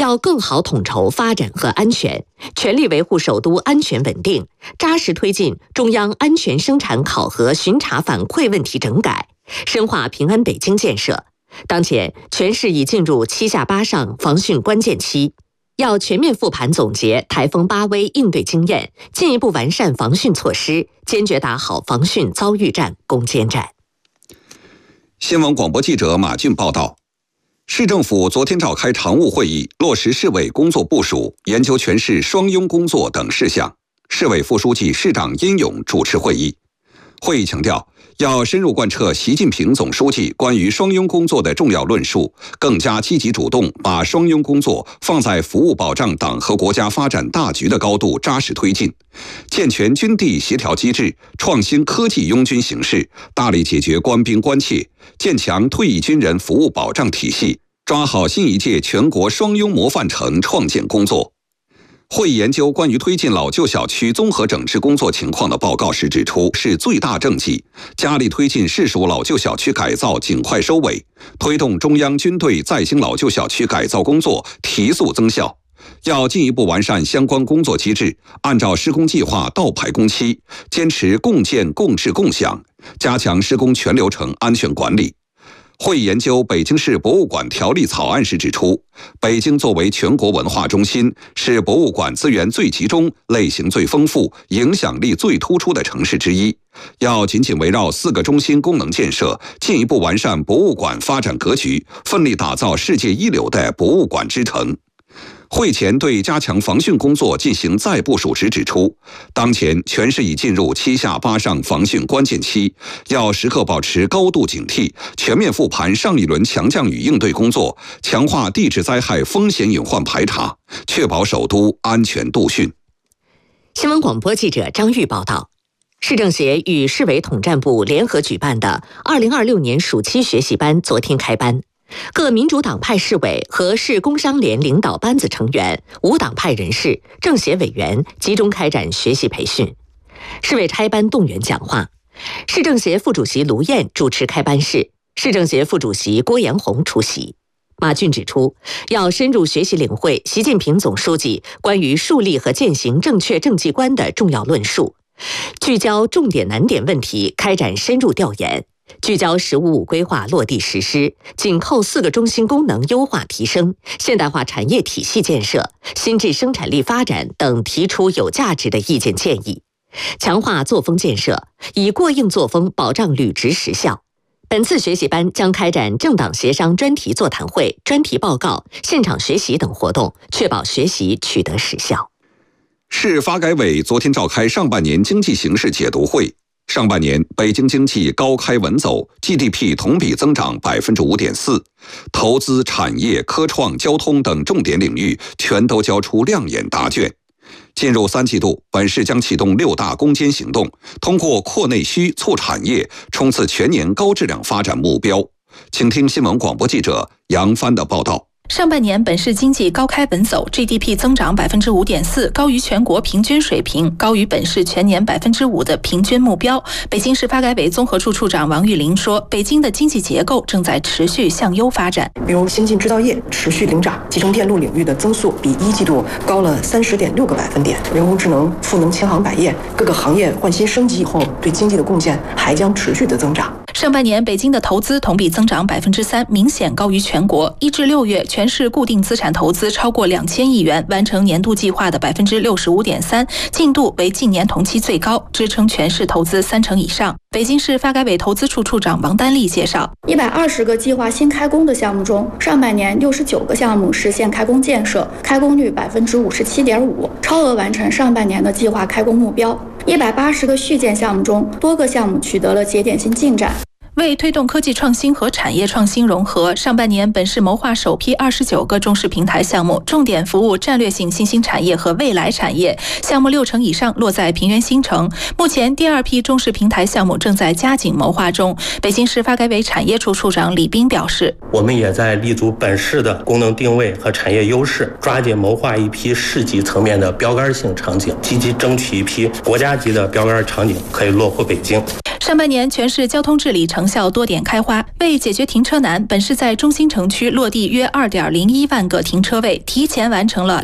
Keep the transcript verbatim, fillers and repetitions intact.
要更好统筹发展和安全，全力维护首都安全稳定，扎实推进中央安全生产考核巡查反馈问题整改，深化平安北京建设。当前，全市已进入七下八上防汛关键期，要全面复盘总结台风巴威应对经验，进一步完善防汛措施，坚决打好防汛遭遇战、攻坚战。 新闻广播记者马俊报道。市政府昨天召开常务会议，落实市委工作部署，研究全市双拥工作等事项。市委副书记、市长殷勇主持会议。会议强调，要深入贯彻习近平总书记关于双拥工作的重要论述，更加积极主动，把双拥工作放在服务保障党和国家发展大局的高度扎实推进，健全军地协调机制，创新科技拥军形势，大力解决官兵关切，建强退役军人服务保障体系，抓好新一届全国双拥模范城创建工作。会议研究关于推进老旧小区综合整治工作情况的报告时指出，是最大政绩，加力推进市属老旧小区改造尽快收尾，推动中央军队再兴老旧小区改造工作提速增效。要进一步完善相关工作机制，按照施工计划倒排工期，坚持共建共治共享，加强施工全流程安全管理。会议研究北京市博物馆条例草案时指出，北京作为全国文化中心，是博物馆资源最集中、类型最丰富、影响力最突出的城市之一。要紧紧围绕四个中心功能建设，进一步完善博物馆发展格局，奋力打造世界一流的博物馆之城。会前对加强防汛工作进行再部署时指出，当前全市已进入七下八上防汛关键期，要时刻保持高度警惕，全面复盘上一轮强降雨应对工作，强化地质灾害风险隐患排查，确保首都安全度汛。 新闻广播记者张玉报道。市政协与市委统战部联合举办的二零二六年暑期学习班昨天开班。各民主党派市委和市工商联领导班子成员、无党派人士、政协委员集中开展学习培训。市委开班动员讲话，市政协副主席卢燕主持开班式，市政协副主席郭延红出席。马俊指出，要深入学习领会习近平总书记关于树立和践行正确政绩观的重要论述，聚焦重点难点问题，开展深入调研。聚焦“十五五”规划落地实施，紧扣四个中心功能优化提升、现代化产业体系建设、新质生产力发展等提出有价值的意见建议，强化作风建设，以过硬作风保障履职实效。本次学习班将开展政党协商专题座谈会、专题报告、现场学习等活动，确保学习取得实效。 市发改委昨天召开上半年经济形势解读会。上半年，北京经济高开稳走 ，G D P 同比增长 百分之五点四， 投资、产业、科创、交通等重点领域全都交出亮眼答卷。进入三季度，本市将启动六大攻坚行动，通过扩内需、促产业，冲刺全年高质量发展目标。请听新闻广播记者杨帆的报道。 上半年，本市经济高开稳走 ，G D P 增长 百分之五点四， 高于全国平均水平，高于本市全年 百分之五 的平均目标。北京市发改委综合处处长王玉林说，北京的经济结构正在持续向优发展。 比如先进制造业持续领涨，集成电路领域的增速比一季度高了 三十点六个百分点。人工智能、赋能轻航百业，各个行业换新升级以后，对经济的贡献还将持续的增长。 上半年，北京的投资同比增长 百分之三， 明显高于全国。一至六月，全市固定资产投资超过两千亿元，完成年度计划的 百分之六十五点三， 进度为近年同期最高，支撑全市投资三成以上。北京市发改委投资处处长王丹丽介绍， 一百二十个计划新开工的项目中，上半年六十九个项目实现开工建设，开工率 百分之五十七点五， 超额完成上半年的计划开工目标。一百八十个续建项目中，多个项目取得了节点性进展。 为推动科技创新和产业创新融合，上半年本市谋划首批二十九个中式平台项目，重点服务战略性新兴产业和未来产业，项目六成以上落在平原新城。目前第二批中式平台项目正在加紧谋划中。北京市发改委产业处处长李斌表示， 我们也在立足本市的功能定位和产业优势，抓紧谋划一批市级层面的标杆性场景，积极争取一批国家级的标杆场景可以落户北京。 上半年全市交通治理成效多点开花，为解决停车难，本市在中心城区落地约 二点零一万个停车位，提前完成了